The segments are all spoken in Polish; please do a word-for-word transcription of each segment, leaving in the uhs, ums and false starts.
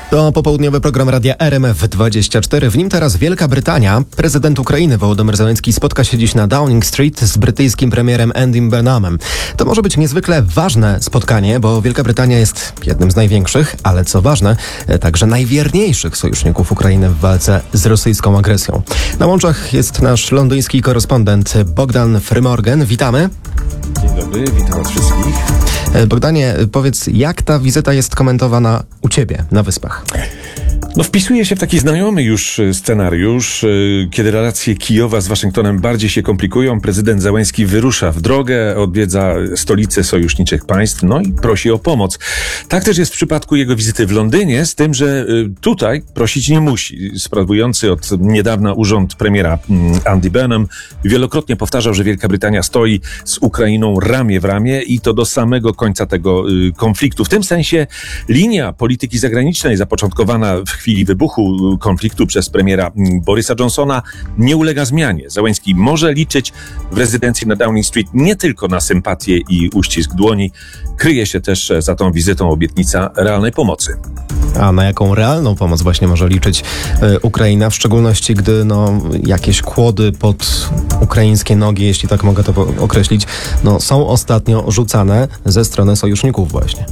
To popołudniowy program Radia R M F dwadzieścia cztery. W nim teraz Wielka Brytania. Prezydent Ukrainy Wołodymyr Zełenski spotka się dziś na Downing Street z brytyjskim premierem Andym Burnhamem. To może być niezwykle ważne spotkanie, bo Wielka Brytania jest jednym z największych, ale co ważne, także najwierniejszych sojuszników Ukrainy w walce z rosyjską agresją. Na łączach jest nasz londyński korespondent Bogdan Frymorgan. Witamy. Dzień dobry, witam was wszystkich. Bogdanie, powiedz, jak ta wizyta jest komentowana u ciebie na Wyspach? No wpisuje się w taki znajomy już scenariusz, kiedy relacje Kijowa z Waszyngtonem bardziej się komplikują. Prezydent Zełenski wyrusza w drogę, odwiedza stolice sojuszniczych państw, no i prosi o pomoc. Tak też jest w przypadku jego wizyty w Londynie, z tym, że tutaj prosić nie musi. Sprawujący od niedawna urząd premiera Andy Burnham wielokrotnie powtarzał, że Wielka Brytania stoi z Ukrainą ramię w ramię i to do samego końca tego konfliktu. W tym sensie linia polityki zagranicznej zapoczątkowana w W chwili wybuchu konfliktu przez premiera Borysa Johnsona nie ulega zmianie. Zełenski może liczyć w rezydencji na Downing Street nie tylko na sympatię i uścisk dłoni. Kryje się też za tą wizytą obietnica realnej pomocy. A na jaką realną pomoc właśnie może liczyć y, Ukraina, w szczególności gdy no, jakieś kłody pod ukraińskie nogi, jeśli tak mogę to określić, no, są ostatnio rzucane ze strony sojuszników właśnie?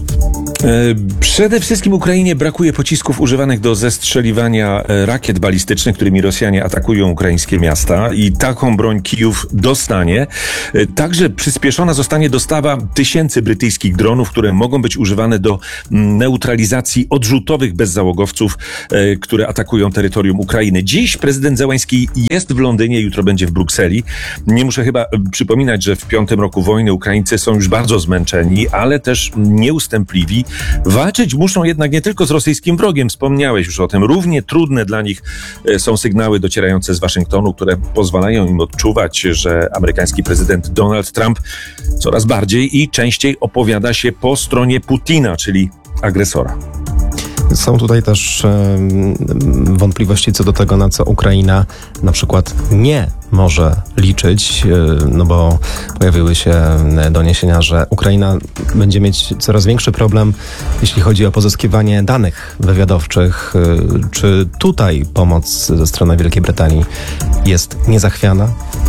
Przede wszystkim Ukrainie brakuje pocisków używanych do zestrzeliwania rakiet balistycznych, którymi Rosjanie atakują ukraińskie miasta, i taką broń Kijów dostanie. Także przyspieszona zostanie dostawa tysięcy brytyjskich dronów, które mogą być używane do neutralizacji odrzutowych bezzałogowców, które atakują terytorium Ukrainy. Dziś prezydent Zełenski jest w Londynie, jutro będzie w Brukseli. Nie muszę chyba przypominać, że w piątym roku wojny Ukraińcy są już bardzo zmęczeni, ale też nieustępliwi. Walczyć muszą jednak nie tylko z rosyjskim wrogiem, wspomniałeś już o tym. Równie trudne dla nich są sygnały docierające z Waszyngtonu, które pozwalają im odczuwać, że amerykański prezydent Donald Trump coraz bardziej i częściej opowiada się po stronie Putina, czyli agresora. Są tutaj też e, wątpliwości co do tego, na co Ukraina na przykład nie może liczyć, e, no bo pojawiły się doniesienia, że Ukraina będzie mieć coraz większy problem, jeśli chodzi o pozyskiwanie danych wywiadowczych. E, czy tutaj pomoc ze strony Wielkiej Brytanii jest niezachwiana?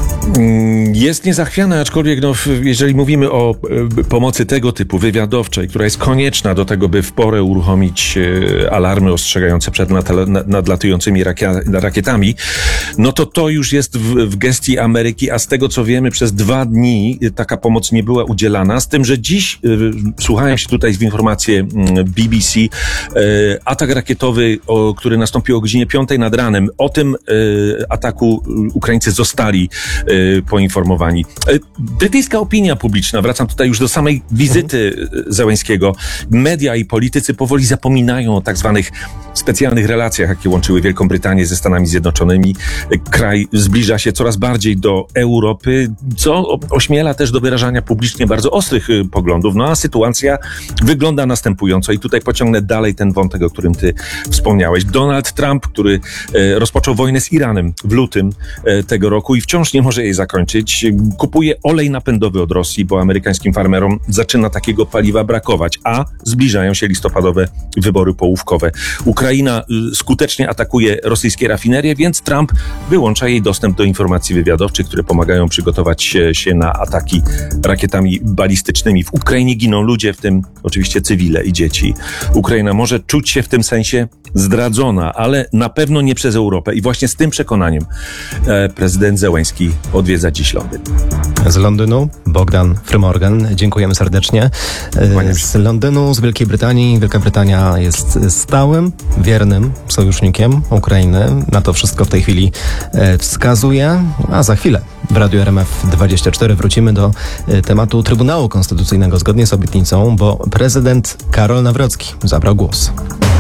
Jest niezachwiana, aczkolwiek no, jeżeli mówimy o e, pomocy tego typu wywiadowczej, która jest konieczna do tego, by w porę uruchomić e, alarmy ostrzegające przed nadlatującymi rakietami, no to to już jest w, w gestii Ameryki, a z tego co wiemy, przez dwa dni taka pomoc nie była udzielana, z tym, że dziś, e, słuchałem się tutaj w informacje B B C, e, atak rakietowy, o, który nastąpił o godzinie piątej nad ranem, o tym e, ataku Ukraińcy zostali e, poinformowani. Brytyjska opinia publiczna, wracam tutaj już do samej wizyty Zełenskiego, media i politycy powoli zapominają o tak zwanych specjalnych relacjach, jakie łączyły Wielką Brytanię ze Stanami Zjednoczonymi. Kraj zbliża się coraz bardziej do Europy, co ośmiela też do wyrażania publicznie bardzo ostrych poglądów. No a sytuacja wygląda następująco i tutaj pociągnę dalej ten wątek, o którym ty wspomniałeś. Donald Trump, który rozpoczął wojnę z Iranem w lutym tego roku i wciąż nie może jej zakończyć, kupuje olej napędowy od Rosji, bo amerykańskim farmerom zaczyna takiego paliwa brakować, a zbliżają się listopadowe wybory połówkowe. Ukraina skutecznie atakuje rosyjskie rafinerie, więc Trump wyłącza jej dostęp do informacji wywiadowczych, które pomagają przygotować się na ataki rakietami balistycznymi. W Ukrainie giną ludzie, w tym oczywiście cywile i dzieci. Ukraina może czuć się w tym sensie zdradzona, ale na pewno nie przez Europę i właśnie z tym przekonaniem e, prezydent Zełenski odwiedza dziś Londyn. Z Londynu Bogdan Frymorgan, dziękujemy serdecznie. Z Londynu, z Wielkiej Brytanii. Wielka Brytania jest stałym, wiernym sojusznikiem Ukrainy. Na to wszystko w tej chwili wskazuje, a za chwilę w Radiu R M F dwadzieścia cztery wrócimy do tematu Trybunału Konstytucyjnego zgodnie z obietnicą, bo prezydent Karol Nawrocki zabrał głos.